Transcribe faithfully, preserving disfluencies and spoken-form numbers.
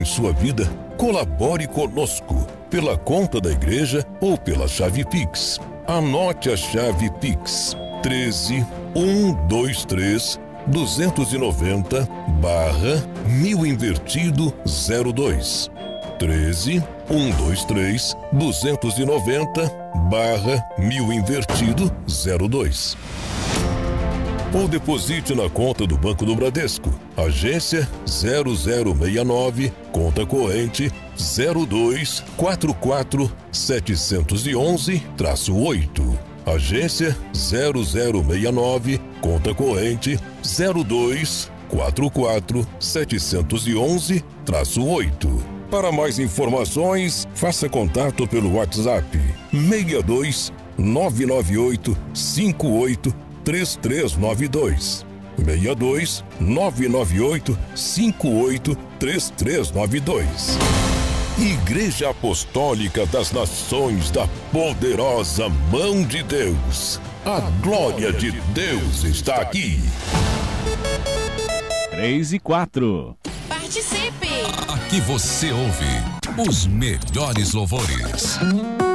Em sua vida, colabore conosco pela conta da igreja ou pela chave Pix. Anote a chave Pix: treze, um, dois, três, duzentos e noventa, barra, mil invertido, zero dois. treze, um, dois, três, duzentos e noventa, barra, mil invertido, zero dois. Ou deposite na conta do Banco do Bradesco, agência zero zero seis nove, conta corrente zero dois quatro quatro sete um um oito. Agência zero zero seis nove, conta corrente zero dois quatro quatro sete um um oito. Para mais informações, faça contato pelo WhatsApp seis dois nove nove oito cinco oito três três nove dois. seis dois nove nove oito cinco oito três três nove dois. Igreja Apostólica das Nações da Poderosa Mão de Deus. A glória de Deus está aqui. três e quatro. Participe! Aqui você ouve os melhores louvores.